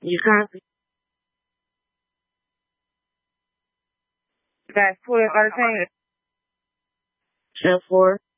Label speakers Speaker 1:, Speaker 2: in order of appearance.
Speaker 1: You copy?
Speaker 2: That's 12 out of 10.
Speaker 1: 10-4.